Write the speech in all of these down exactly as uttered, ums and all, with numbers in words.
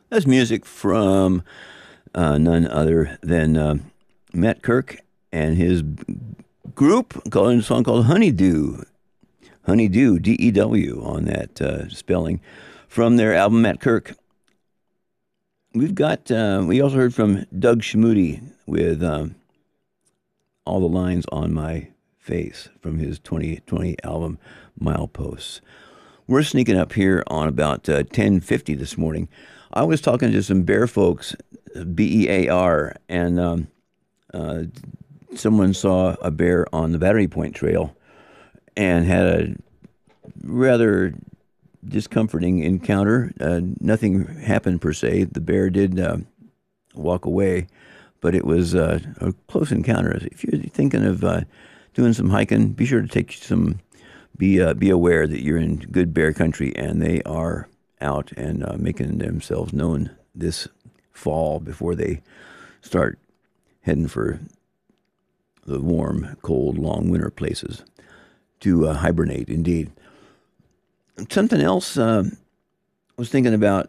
That's music from uh, none other than uh, Matt Kirk and his group called a song called Honeydew. Honeydew, D E W on that uh, spelling from their album Matt Kirk. We've got, uh, we also heard from Doug Schmoody with um, All the Lines on My Face from his twenty twenty album Mileposts. We're sneaking up here on about uh, ten fifty this morning. I was talking to some bear folks, B E A R, and um, uh, someone saw a bear on the Battery Point Trail and had a rather discomforting encounter. Uh, nothing happened per se. The bear did uh, walk away, but it was uh, a close encounter. If you're thinking of uh, doing some hiking, be sure to take some. Be uh, be aware that you're in good bear country, and they are out and uh, making themselves known this fall before they start heading for the warm, cold, long winter places to uh, hibernate. Indeed. Something else uh, I was thinking about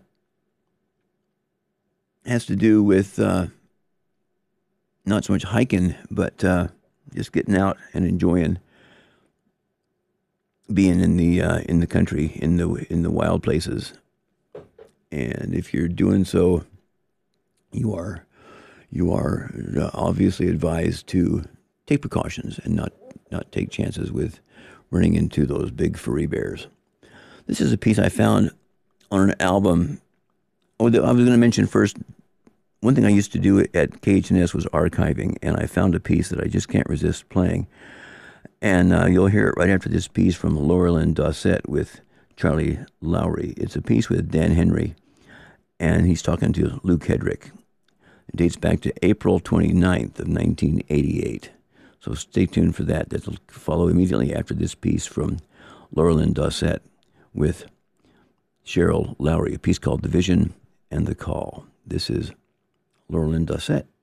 has to do with uh, not so much hiking, but uh, just getting out and enjoying being in the uh, in the country, in the in the wild places. And if you're doing so, you are you are obviously advised to take precautions and not not take chances with running into those big furry bears. This is a piece I found on an album. Oh, I was going to mention first, one thing I used to do at K H N S was archiving, and I found a piece that I just can't resist playing. And uh, you'll hear it right after this piece from Laurelyn Dossett with Charlie Lowry. It's a piece with Dan Henry, and he's talking to Luke Hedrick. It dates back to April twenty-ninth of nineteen eighty-eight. So stay tuned for that. That'll follow immediately after this piece from Laurelyn Dossett with Cheryl Lowry, a piece called The Vision and the Call. This is Laurelyn Dossett.